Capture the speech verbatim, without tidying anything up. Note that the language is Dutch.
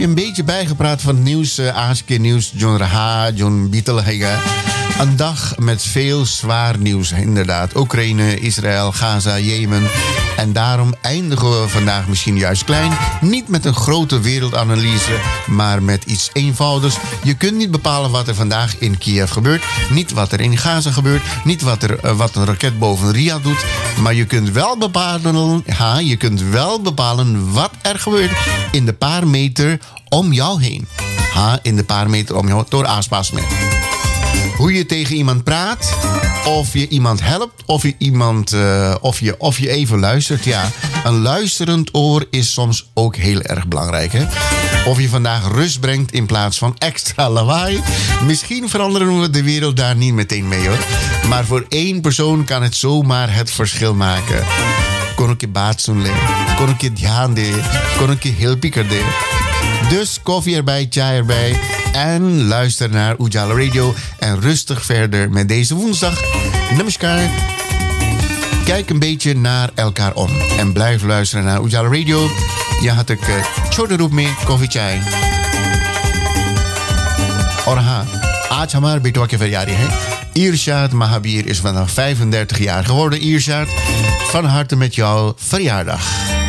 je een beetje bijgepraat van het nieuws. Uh, Aanskeer nieuws, John Raha, John Beetle. Een dag met veel zwaar nieuws, inderdaad. Oekraïne, Israël, Gaza, Jemen. En daarom eindigen we vandaag misschien juist klein. Niet met een grote wereldanalyse, maar met iets eenvoudigs. Je kunt niet bepalen wat er vandaag in Kiev gebeurt. Niet wat er in Gaza gebeurt. Niet wat, er, uh, wat een raket boven Riyadh doet. Maar je kunt wel bepalen, ha, je kunt wel bepalen wat er gebeurt in de paar meter om jou heen. Ha, in de paar meter om jou door aanspaasmiddel. Hoe je tegen iemand praat, of je iemand helpt, of je, iemand, uh, of je, of je even luistert. Ja, een luisterend oor is soms ook heel erg belangrijk. Hè? Of je vandaag rust brengt in plaats van extra lawaai. Misschien veranderen we de wereld daar niet meteen mee, hoor. Maar voor één persoon kan het zomaar het verschil maken. Kon ik je baat zoen, kon ik je dhyan de, kon ik je heel pieker de. Dus koffie erbij, chai erbij en luister naar Ujala Radio en rustig verder met deze woensdag. Namaskar. Kijk een beetje naar elkaar om en blijf luisteren naar Ujala Radio. Je had ik छोटे रूप में कॉफी चाय और हाँ आज हमारे बेटवा के verjaardag है. Irshad Mahabir is vandaag vijfendertig jaar geworden. Irshad, van harte met jouw verjaardag.